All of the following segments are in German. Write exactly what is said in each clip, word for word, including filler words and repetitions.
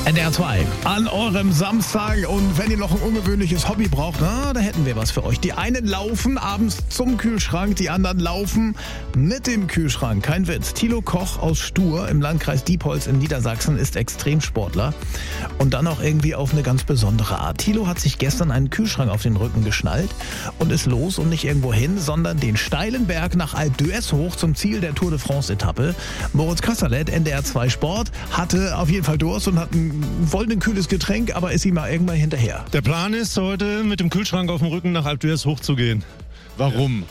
N D R zwei an eurem Samstag, und wenn ihr noch ein ungewöhnliches Hobby braucht, na, da hätten wir was für euch. Die einen laufen abends zum Kühlschrank, die anderen laufen mit dem Kühlschrank. Kein Witz. Thilo Koch aus Stur im Landkreis Diepholz in Niedersachsen ist Extremsportler und dann auch irgendwie auf eine ganz besondere Art. Thilo hat sich gestern einen Kühlschrank auf den Rücken geschnallt und ist los und nicht irgendwo hin, sondern den steilen Berg nach Alpe d'Huez hoch zum Ziel der Tour de France-Etappe. Moritz Kasserlet, N D R zwei Sport, hatte auf jeden Fall Durst und hat ein, wollte ein kühles Getränk, aber ist ihm mal irgendwann hinterher. Der Plan ist, heute mit dem Kühlschrank auf dem Rücken nach Alpe d'Huez hochzugehen. Warum?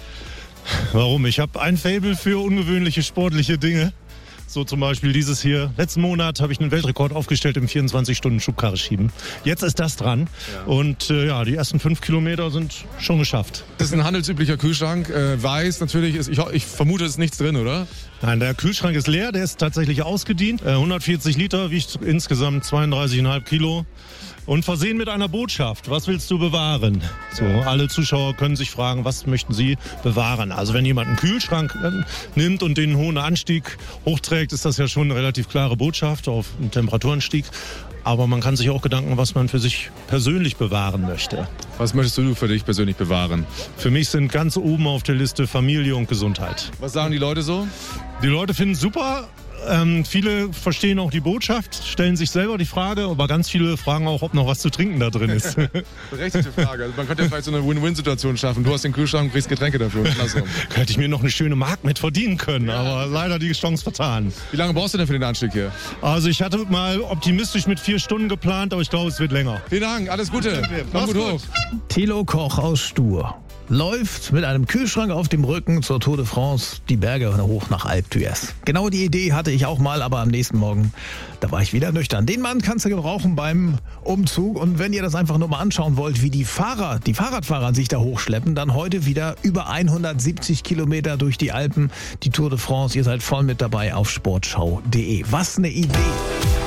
Warum? Ich habe ein Faible für ungewöhnliche sportliche Dinge. So zum Beispiel dieses hier. Letzten Monat habe ich einen Weltrekord aufgestellt im vierundzwanzig Stunden Schubkarre schieben. Jetzt ist das dran. Ja. Und äh, ja, die ersten fünf Kilometer sind schon geschafft. Das ist ein handelsüblicher Kühlschrank. Äh, weiß natürlich, ist, ich, ich vermute, es ist nichts drin, oder? Nein, der Kühlschrank ist leer. Der ist tatsächlich ausgedient. Äh, hundertvierzig Liter, wiegt insgesamt zweiunddreißig Komma fünf Kilo. Und versehen mit einer Botschaft. Was willst du bewahren? So, ja. Alle Zuschauer können sich fragen, was möchten sie bewahren? Also wenn jemand einen Kühlschrank nimmt und den hohen Anstieg hochträgt, ist das ja schon eine relativ klare Botschaft auf einen Temperaturanstieg. Aber man kann sich auch Gedanken, was man für sich persönlich bewahren möchte. Was möchtest du für dich persönlich bewahren? Für mich sind ganz oben auf der Liste Familie und Gesundheit. Was sagen die Leute so? Die Leute finden es super. Ähm, viele verstehen auch die Botschaft, stellen sich selber die Frage, aber ganz viele fragen auch, ob noch was zu trinken da drin ist. Berechtigte Frage. Also man könnte ja vielleicht so eine Win-Win-Situation schaffen. Du hast den Kühlschrank und kriegst Getränke dafür. Hätte ich mir noch eine schöne Mark mit verdienen können, ja. Aber leider die Chance vertan. Wie lange brauchst du denn für den Anstieg hier? Also ich hatte mal optimistisch mit vier Stunden geplant, aber ich glaube, es wird länger. Vielen Dank, alles Gute. Komm gut hoch. Thilo Koch aus Stur läuft mit einem Kühlschrank auf dem Rücken zur Tour de France die Berge hoch nach Alpe d'Huez. Genau die Idee hatte ich auch mal, aber am nächsten Morgen, da war ich wieder nüchtern. Den Mann kannst du gebrauchen beim Umzug, und wenn ihr das einfach nur mal anschauen wollt, wie die Fahrer, die Fahrradfahrer sich da hochschleppen, dann heute wieder über hundertsiebzig Kilometer durch die Alpen, die Tour de France. Ihr seid voll mit dabei auf sportschau punkt de. Was eine Idee!